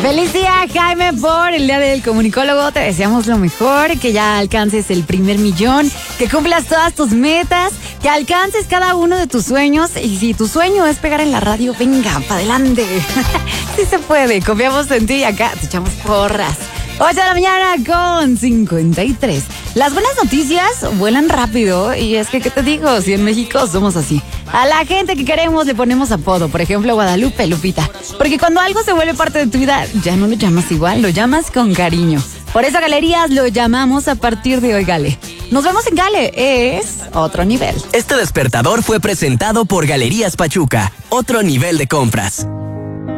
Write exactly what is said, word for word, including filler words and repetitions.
Feliz día, Jaime, por el día del comunicólogo. Te deseamos lo mejor, que ya alcances el primer millón, que cumplas todas tus metas, que alcances cada uno de tus sueños. Y si tu sueño es pegar en la radio, venga, para adelante. Sí se puede, confiamos en ti y acá te echamos porras. ocho de la mañana con cincuenta y tres. Las buenas noticias vuelan rápido y es que, ¿qué te digo? Si en México somos así. A la gente que queremos le ponemos apodo, por ejemplo, Guadalupe, Lupita. Porque cuando algo se vuelve parte de tu vida, ya no lo llamas igual, lo llamas con cariño. Por eso Galerías lo llamamos a partir de hoy Gale. Nos vemos en Gale, es otro nivel. Este despertador fue presentado por Galerías Pachuca, otro nivel de compras.